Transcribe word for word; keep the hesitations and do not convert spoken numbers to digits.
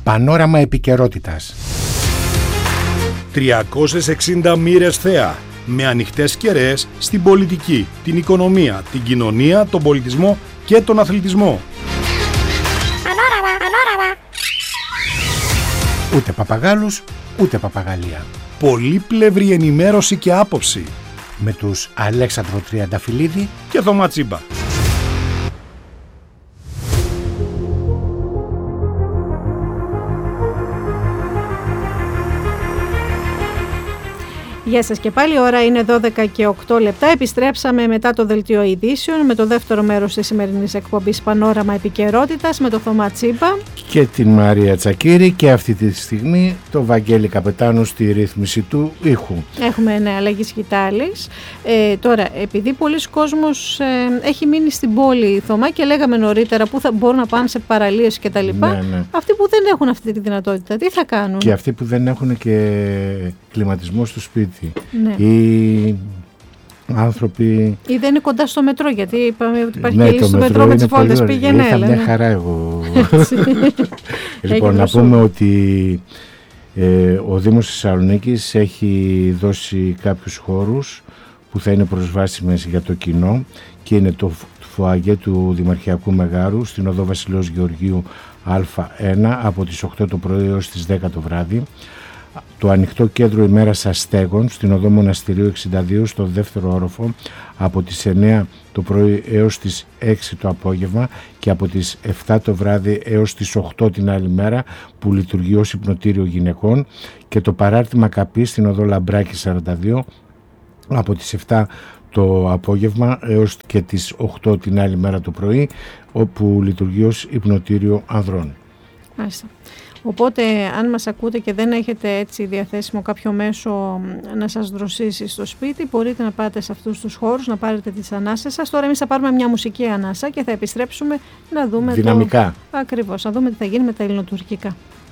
Πανόραμα επικαιρότητας. τριακόσιες εξήντα μοίρες θέα, με ανοιχτές κεραίες στην πολιτική, την οικονομία, την κοινωνία, τον πολιτισμό και τον αθλητισμό. Πανόραμα, πανόραμα. Ούτε παπαγάλους, ούτε παπαγαλία. Πολύπλευρη ενημέρωση και άποψη. Με τους Αλέξανδρο Τριανταφυλλίδη Και Θωμά Τσίμπα. Γεια σας και πάλι, ώρα είναι δώδεκα και οκτώ λεπτά. Επιστρέψαμε μετά το δελτίο ειδήσεων με το δεύτερο μέρος της σημερινής εκπομπής Πανόραμα Επικαιρότητας με το Θωμά Τσίμπα και την Μαρία Τσακίρη, και αυτή τη στιγμή το Βαγγέλη Καπετάνου στη ρύθμιση του ήχου. Έχουμε νέα αλλαγή σκητάλης. Ε, τώρα, επειδή πολλοί κόσμος ε, έχει μείνει στην πόλη, Θωμά, και λέγαμε νωρίτερα που θα μπορούν να πάνε σε παραλίες και τα λοιπά, Ναι, ναι. αυτοί που δεν έχουν αυτή τη δυνατότητα, τι θα κάνουν? Και αυτοί που δεν έχουν και κλιματισμό στο σπίτι. Ναι. Οι άνθρωποι. Ή δεν είναι κοντά στο μετρό, γιατί είπαμε ότι υπάρχει Ναι, και λύση στο μετρό με τις βόλτες. Πήγαινε, Είχα έλα. μια Ναι. χαρά εγώ. Έχει Λοιπόν, να προσώπη. πούμε ότι ε, ο Δήμος Θεσσαλονίκης έχει δώσει κάποιους χώρους που θα είναι προσβάσιμες για το κοινό, και είναι το φοαγέ του Δημαρχιακού Μεγάρου στην οδό Βασιλέως Γεωργίου Α ένα από τις οκτώ το πρωί έως τις δέκα το βράδυ, το ανοιχτό κέντρο ημέρας αστέγων στην οδό Μοναστηρίου εξήντα δύο στο δεύτερο όροφο από τις εννέα το πρωί έως τις έξι το απόγευμα και από τις επτά το βράδυ έως τις οκτώ την άλλη μέρα, που λειτουργεί ως υπνοτήριο γυναικών, και το παράρτημα Καπή στην οδό Λαμπράκη σαράντα δύο από τις επτά το απόγευμα έως και τις οκτώ την άλλη μέρα το πρωί, όπου λειτουργεί ως υπνοτήριο ανδρών. Μάλιστα. Οπότε, αν μας ακούτε και δεν έχετε έτσι διαθέσιμο κάποιο μέσο να σας δροσίσει στο σπίτι, μπορείτε να πάτε σε αυτούς τους χώρους, να πάρετε τις ανάσες σας. Τώρα εμείς θα πάρουμε μια μουσική ανάσα και θα επιστρέψουμε να δούμε Δυναμικά. το... Ακριβώς, να δούμε τι θα γίνει με τα ελληνοτουρκικά.